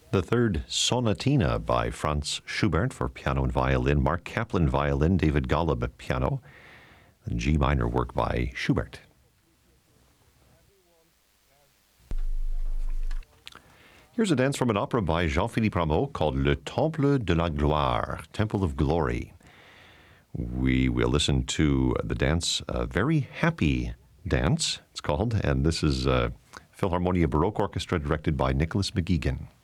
The third Sonatina by Franz Schubert for piano and violin, Mark Kaplan violin, David Golub piano, and G minor work by Schubert. Here's a dance from an opera by Jean-Philippe Rameau called Le Temple de la Gloire, Temple of Glory. We will listen to the dance, a very happy dance, it's called, and this is Philharmonia Baroque Orchestra directed by Nicholas McGeegan.